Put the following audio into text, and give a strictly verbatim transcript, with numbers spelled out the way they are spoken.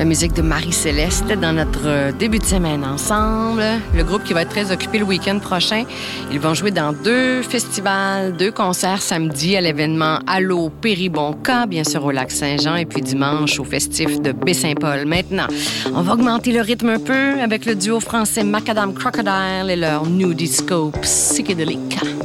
La musique de Marie-Céleste dans notre début de semaine ensemble. Le groupe qui va être très occupé le week-end prochain. Ils vont jouer dans deux festivals, deux concerts samedi à l'événement Allô Péribonca, bien sûr au Lac-Saint-Jean, et puis dimanche au festif de Baie-Saint-Paul. Maintenant, on va augmenter le rythme un peu avec le duo français Macadam Crocodile et leur New Disco psychédélique.